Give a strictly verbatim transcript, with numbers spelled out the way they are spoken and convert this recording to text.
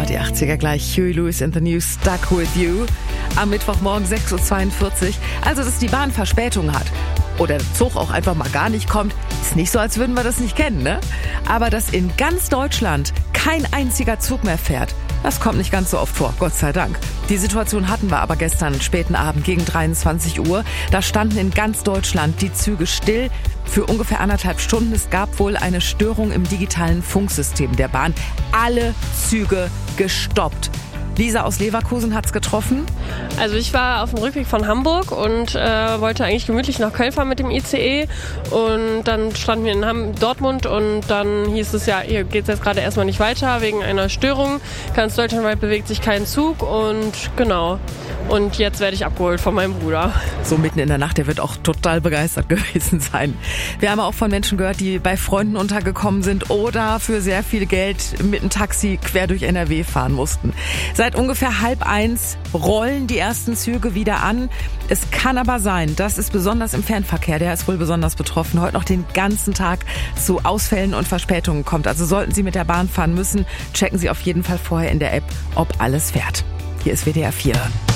Oh, die achtziger gleich. Huey Lewis in the News, Stuck With You. Am Mittwochmorgen sechs Uhr zweiundvierzig. Also, dass die Bahn Verspätung hat oder der Zug auch einfach mal gar nicht kommt, ist nicht so, als würden wir das nicht kennen, ne? Aber dass in ganz Deutschland kein einziger Zug mehr fährt, das kommt nicht ganz so oft vor, Gott sei Dank. Die Situation hatten wir aber gestern späten Abend gegen dreiundzwanzig Uhr. Da standen in ganz Deutschland die Züge still für ungefähr anderthalb Stunden. Es gab wohl eine Störung im digitalen Funksystem der Bahn. Alle Züge gestoppt. Lisa aus Leverkusen hat's getroffen. Also ich war auf dem Rückweg von Hamburg und äh, wollte eigentlich gemütlich nach Köln fahren mit dem I C E. Und dann standen wir in Ham- Dortmund und dann hieß es ja, hier geht's jetzt gerade erstmal nicht weiter wegen einer Störung. Ganz deutschlandweit bewegt sich kein Zug und genau. Und jetzt werde ich abgeholt von meinem Bruder. So mitten in der Nacht, der wird auch total begeistert gewesen sein. Wir haben auch von Menschen gehört, die bei Freunden untergekommen sind oder für sehr viel Geld mit dem Taxi quer durch N R W fahren mussten. Seit ungefähr halb eins rollen die ersten Züge wieder an. Es kann aber sein, dass es besonders im Fernverkehr, der ist wohl besonders betroffen, heute noch den ganzen Tag zu Ausfällen und Verspätungen kommt. Also sollten Sie mit der Bahn fahren müssen, checken Sie auf jeden Fall vorher in der App, ob alles fährt. Hier ist W D R vier.